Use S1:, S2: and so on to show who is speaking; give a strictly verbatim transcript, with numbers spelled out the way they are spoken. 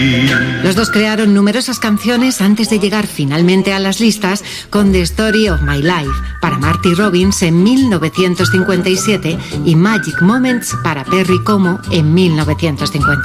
S1: Los dos crearon numerosas canciones antes de llegar finalmente a las listas con The Story of My Life para Marty Robbins en mil novecientos cincuenta y siete y Magic Moments para Perry Como en mil novecientos cincuenta y ocho.